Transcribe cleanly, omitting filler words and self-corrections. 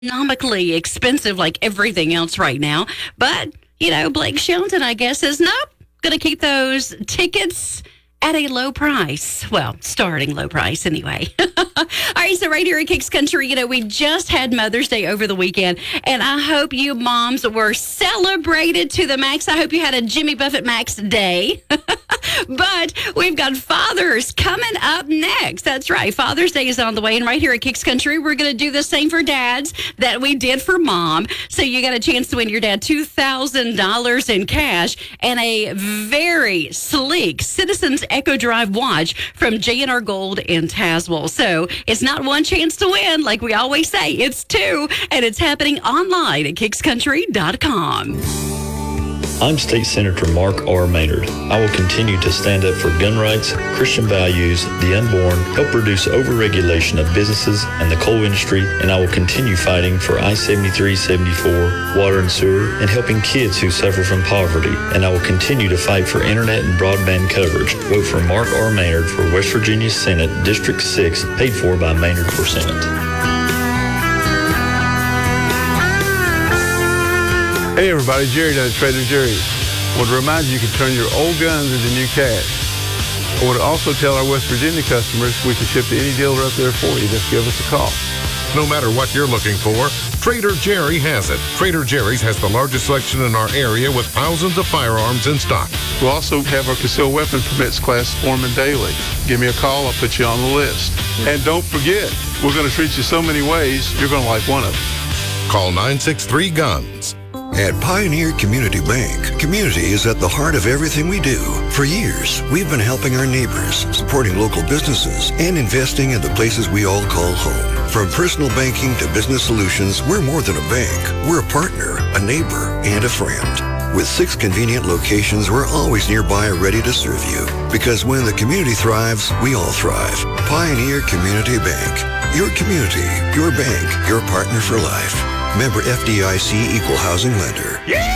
astronomically expensive like everything else right now. But, Blake Shelton, I guess, is not going to keep those tickets at a low price. Well, starting low price anyway. All right, so right here at Kicks Country, we just had Mother's Day over the weekend, and I hope you moms were celebrated to the max. I hope you had a Jimmy Buffett Max day. But we've got fathers coming up next. That's right. Father's Day is on the way. And right here at Kicks Country, we're going to do the same for dads that we did for mom. So you got a chance to win your dad $2,000 in cash and a very sleek Citizens Echo Drive watch from J&R Gold in Tazewell. So it's not one chance to win. Like we always say, it's two. And it's happening online at kickscountry.com. I'm State Senator Mark R. Maynard. I will continue to stand up for gun rights, Christian values, the unborn, help reduce overregulation of businesses and the coal industry, and I will continue fighting for I-73-74, water and sewer, and helping kids who suffer from poverty. And I will continue to fight for internet and broadband coverage. Vote for Mark R. Maynard for West Virginia Senate District 6, paid for by Maynard for Senate. Hey everybody, Jerry down at Trader Jerry's. I want to remind you can turn your old guns into new cash. I want to also tell our West Virginia customers we can ship to any dealer up there for you. Just give us a call. No matter what you're looking for, Trader Jerry has it. Trader Jerry's has the largest selection in our area with thousands of firearms in stock. We'll also have our concealed weapon permits class forming daily. Give me a call, I'll put you on the list. And don't forget, we're going to treat you so many ways, you're going to like one of them. Call 963-GUNS. At Pioneer Community Bank, community is at the heart of everything we do. For years, we've been helping our neighbors, supporting local businesses, and investing in the places we all call home. From personal banking to business solutions, we're more than a bank. We're a partner, a neighbor, and a friend. With 6 convenient locations, we're always nearby ready to serve you. Because when the community thrives, we all thrive. Pioneer Community Bank. Your community, your bank, your partner for life. Member FDIC Equal Housing Lender.